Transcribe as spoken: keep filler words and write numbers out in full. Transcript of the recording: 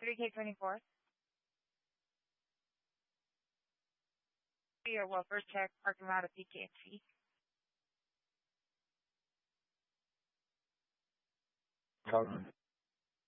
three K twenty-four. Your welfare check, parking lot of P K H C. Hold on.